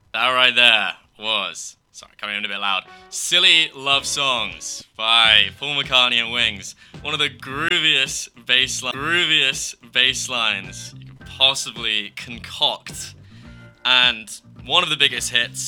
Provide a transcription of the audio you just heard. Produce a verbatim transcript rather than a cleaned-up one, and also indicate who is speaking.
Speaker 1: That right there was, sorry, coming in a bit loud, Silly Love Songs by Paul McCartney and Wings. One of the grooviest bass, grooviest bass lines you could possibly concoct. And one of the biggest hits